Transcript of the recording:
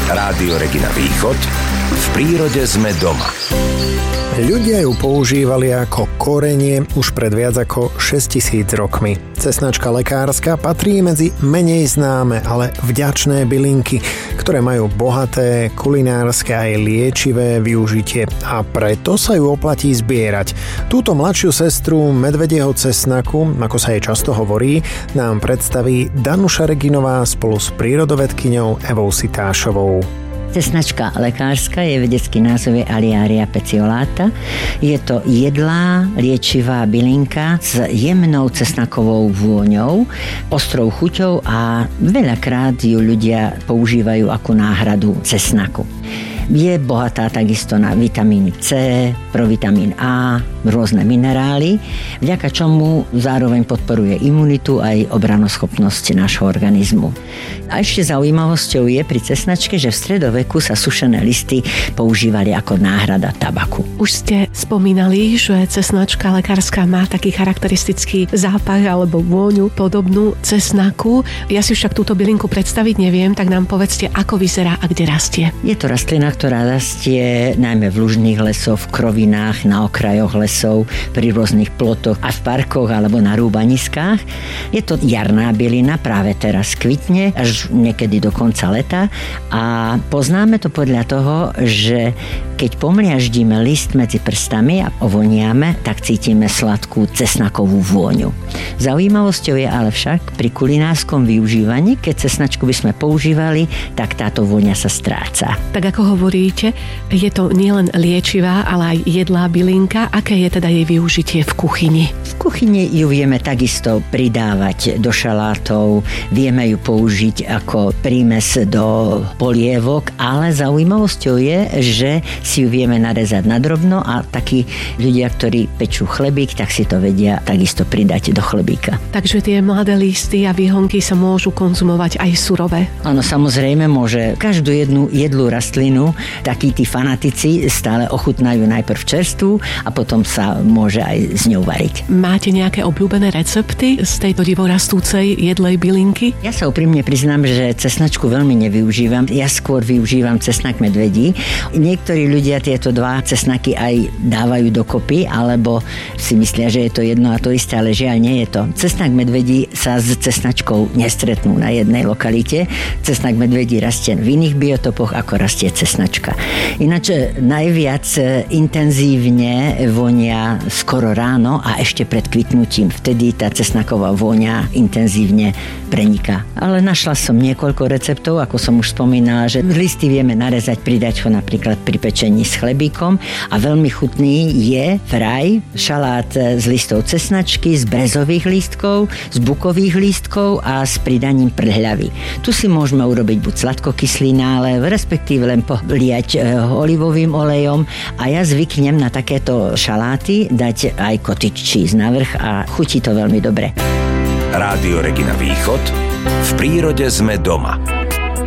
Rádio Regina Východ. V prírode sme doma. Ľudia ju používali ako korenie už pred viac ako 6000 rokmi. Cesnačka lekárska patrí medzi menej známe, ale vďačné bylinky, ktoré majú bohaté kulinárske aj liečivé využitie a preto sa ju oplatí zbierať. Túto mladšiu sestru medvedieho cesnaku, ako sa jej často hovorí, nám predstaví Danuša Reginová spolu s prírodovedkyňou Evou Sitášovou. Cesnačka lekárska, je vedecký názov je Aliaria petiolata. Je to jedlá, liečivá bylinka s jemnou cesnakovou vôňou, ostrou chuťou a veľakrát ju ľudia používajú ako náhradu cesnaku. Je bohatá takisto na vitamín C, provitamín A, rôzne minerály, vďaka čomu zároveň podporuje imunitu aj obranoschopnosť nášho organizmu. A ešte zaujímavosťou je pri cesnačke, že v stredoveku sa sušené listy používali ako náhrada tabaku. Už ste spomínali, že cesnačka lekárska má taký charakteristický zápach alebo vôňu podobnú cesnaku. Ja si však túto bylinku predstaviť neviem, tak nám povedzte, ako vyzerá a kde rastie. Je to rastlina, ktorá rastie najmä v lužných lesoch, v krovinách, na okrajoch lesov, pri rôznych plotoch a v parkoch alebo na rúbaniskách. Je to jarná bylina, práve teraz kvitne, až niekedy do konca leta a poznáme to podľa toho, že keď pomliaždíme list medzi prstami a ovoniame, tak cítime sladkú cesnakovú vôňu. Zaujímavosťou je ale však pri kulinárskom využívaní, keď cesnačku by sme používali, tak táto vôňa sa stráca. Tak ako hovoríte, je to nielen liečivá, ale aj jedlá bylinka. Aké je teda jej využitie v kuchyni? V kuchyni ju vieme takisto pridávať do šalátov, vieme ju použiť ako prímes do polievok, ale zaujímavosťou je, že si ju vieme narezať na drobno a takí ľudia, ktorí pečú chlebík, tak si to vedia takisto pridať do chlebíka. Takže tie mladé listy a výhonky sa môžu konzumovať aj surové? Áno, samozrejme môže. Každú jednu jedlú rastlinu takí tí fanatici stále ochutnajú najprv čerstvú a potom sa môže aj s ňou variť. Máte nejaké obľúbené recepty z tejto divorastúcej jedlej bylinky? Ja sa úprimne priznám, že cesnačku veľmi nevyužívam. Ja skôr využívam cesnak medvedí. Niektorí ľudia tieto dva cesnaky aj dávajú dokopy, alebo si myslia, že je to jedno a to isté, ale žiaľ nie je to. Cesnak medvedí sa s cesnačkou nestretnú na jednej lokalite. Cesnak medvedí rastie v iných biotopoch, ako rastie cesnačka. Ináč najviac intenzívne vonia skoro ráno a ešte pred kvitnutím. Vtedy tá cesnaková vôňa intenzívne preniká. Ale našla som niekoľko receptov, ako som už spomínala, že listy vieme narezať, pridať ho napríklad pri pečení s chlebíkom a veľmi chutný je vraj šalát z listov cesnačky, z brezových lístkov, z bukových lístkov a s pridaním prhľavy. Tu si môžeme urobiť buď sladkokyslý nálev, respektíve len poliať olivovým olejom a ja zvyknem na takéto šaláty dať aj cottage cheese na vrch a chutí to veľmi dobre. Rádio Regina Východ. V prírode sme doma.